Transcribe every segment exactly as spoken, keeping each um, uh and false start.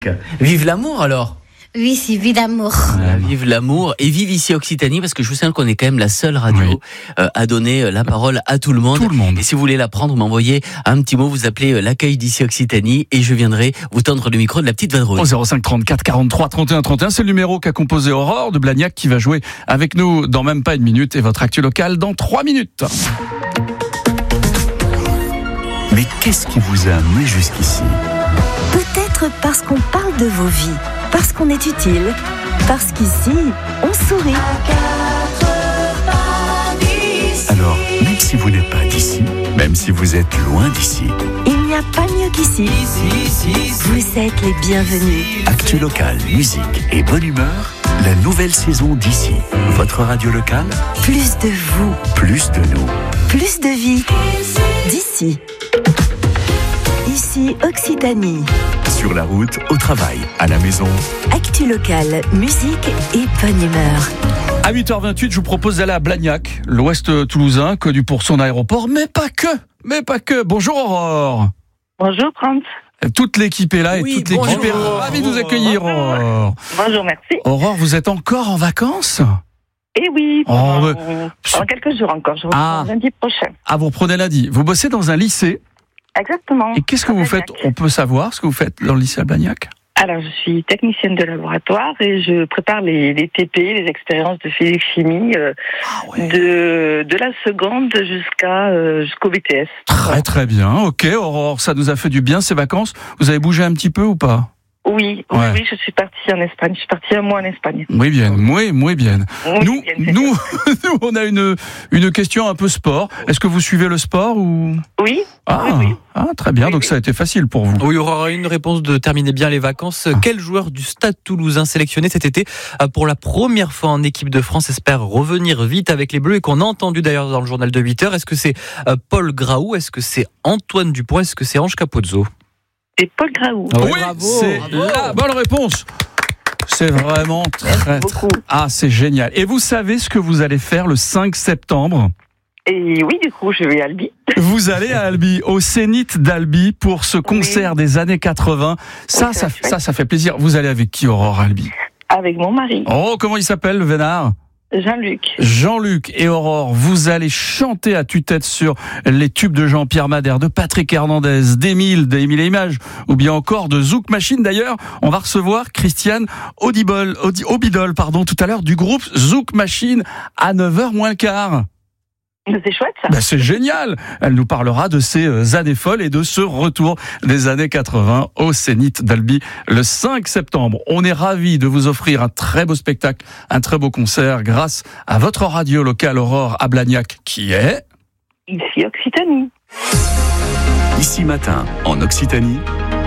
Blagnac. Vive l'amour alors. Oui, c'est vive l'amour. Voilà, vive l'amour et vive ici Occitanie, parce que je vous signale qu'on est quand même la seule radio oui. euh, à donner la parole à tout le monde. Tout le monde. Et si vous voulez la prendre, vous m'envoyez un petit mot, vous appelez euh, l'accueil d'ici Occitanie et je viendrai vous tendre le micro de la petite vadrouille. Au zéro cinq trente-quatre quarante-trois trente et un trente et un, c'est le numéro qu'a composé Aurore de Blagnac qui va jouer avec nous dans même pas une minute et votre actu locale dans trois minutes. Mais qu'est-ce qui vous a amené jusqu'ici ? Peut-être parce qu'on parle de vos vies, parce qu'on est utile, parce qu'ici, on sourit. Alors, même si vous n'êtes pas d'ici, même si vous êtes loin d'ici, il n'y a pas mieux qu'ici. Vous êtes les bienvenus. Actu locale, musique et bonne humeur, la nouvelle saison d'ici. Votre radio locale, plus de vous, plus de nous, plus de vie. D'ici. Ici Occitanie. Sur la route, au travail, à la maison. Actu locale, musique et bonne humeur. À huit heures vingt-huit, je vous propose d'aller à Blagnac, l'ouest toulousain, connu pour son aéroport, mais pas que, mais pas que. Bonjour Aurore. Bonjour Franz. Toute l'équipe est là et oui, toute l'équipe est ravie de vous accueillir, Aurore. Bonjour, merci. Aurore, vous êtes encore en vacances ? Eh oui, pendant, oh, pendant quelques jours encore. Je reprends ah. lundi prochain. Ah, vous reprenez lundi. Vous bossez dans un lycée ? Exactement. Et qu'est-ce que vous faites ? On peut savoir ce que vous faites dans le lycée à Blagnac ? Alors, je suis technicienne de laboratoire et je prépare les, les T P, les expériences de physique-chimie, euh, ah ouais. de, de la seconde jusqu'à, euh, jusqu'au B T S. Très très bien, ok Aurore, ça nous a fait du bien ces vacances. Vous avez bougé un petit peu ou pas ? Oui, oui, ouais. oui, je suis partie en Espagne. Je suis partie un mois en Espagne. Muy bien, muy, muy bien. Muy nous, bien, nous, nous, on a une une question un peu sport. Est-ce que vous suivez le sport ou ? Oui. Ah, oui, oui. ah très bien. Oui, donc oui. ça a été facile pour vous. Oui, Aurore, une réponse de terminer bien les vacances. Ah. Quel joueur du Stade Toulousain sélectionné cet été pour la première fois en équipe de France espère revenir vite avec les Bleus et qu'on a entendu d'ailleurs dans le journal de huit heures. Est-ce que c'est Paul Graou ? Est-ce que c'est Antoine Dupont ? Est-ce que c'est Ange Capozzo ? C'est Paul Graou. Oui, bravo, c'est bravo. la bonne réponse. C'est vraiment très, très... Ah, c'est génial. Et vous savez ce que vous allez faire le cinq septembre ? Et oui, du coup, je vais à Albi. Vous allez à Albi, au Zénith d'Albi, pour ce concert oui. des années quatre-vingts. Ça, ça, ça, ça, ça fait plaisir. Vous allez avec qui, Aurore, à Albi ? Avec mon mari. Oh, comment il s'appelle, le vénard ? Jean-Luc. Jean-Luc et Aurore, vous allez chanter à tue-tête sur les tubes de Jean-Pierre Madère, de Patrick Hernandez, d'Émile, d'Émile et Images, ou bien encore de Zouk Machine. D'ailleurs, on va recevoir Christiane Audibol, Audi, Obidol, pardon, tout à l'heure, du groupe Zouk Machine à neuf heures moins le quart. C'est chouette ça. Ben c'est génial. Elle nous parlera de ces années folles et de ce retour des années quatre-vingts au Zénith d'Albi le cinq septembre. On est ravis de vous offrir un très beau spectacle, un très beau concert grâce à votre radio locale Aurore à Blagnac qui est... Ici Occitanie. Ici Matin en Occitanie,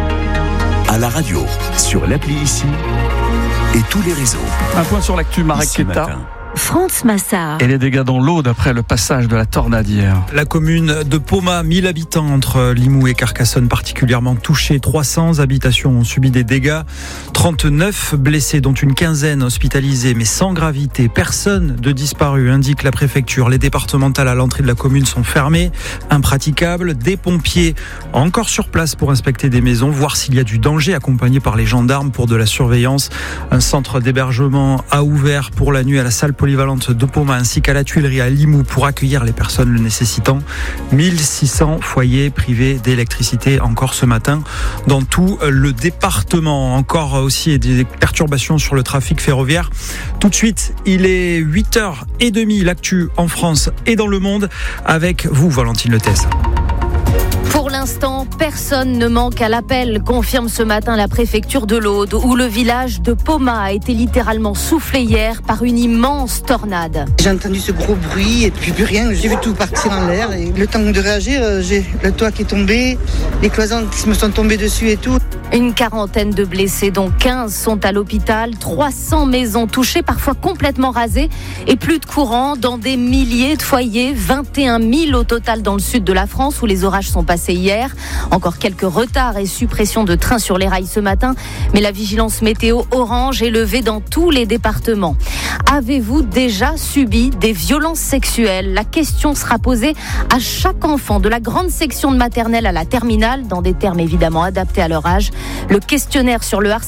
à la radio, sur l'appli Ici et tous les réseaux. Un point sur l'actu, Marek Keta. Franz Massard. Et les dégâts dans l'Aude après le passage de la tornade hier. La commune de Poma, mille habitants entre Limoux et Carcassonne particulièrement touchés. trois cents habitations ont subi des dégâts. trente-neuf blessés, dont une quinzaine hospitalisés, mais sans gravité. Personne de disparu, indique la préfecture. Les départementales à l'entrée de la commune sont fermées, impraticables. Des pompiers encore sur place pour inspecter des maisons, voir s'il y a du danger, accompagnés par les gendarmes pour de la surveillance. Un centre d'hébergement a ouvert pour la nuit à la salle polyvalente de Poma ainsi qu'à la Tuilerie à Limoux pour accueillir les personnes le nécessitant. mille six cents foyers privés d'électricité encore ce matin dans tout le département. Encore aussi des perturbations sur le trafic ferroviaire. Tout de suite, il est huit heures trente, l'actu en France et dans le monde avec vous, Valentine Lethès. Pour l'instant, personne ne manque à l'appel, confirme ce matin la préfecture de l'Aude, où le village de Poma a été littéralement soufflé hier par une immense tornade. J'ai entendu ce gros bruit et puis plus rien, j'ai vu tout partir en l'air. Et le temps de réagir, j'ai le toit qui est tombé, les cloisons qui me sont tombées dessus et tout. Une quarantaine de blessés, dont quinze sont à l'hôpital, trois cents maisons touchées, parfois complètement rasées, et plus de courant dans des milliers de foyers, vingt et un mille au total dans le sud de la France, où les orages sont passés hier. Encore quelques retards et suppressions de trains sur les rails ce matin, mais la vigilance météo orange est levée dans tous les départements. Avez-vous déjà subi des violences sexuelles ? La question sera posée à chaque enfant, de la grande section de maternelle à la terminale, dans des termes évidemment adaptés à leur âge. Le questionnaire sur le harcèlement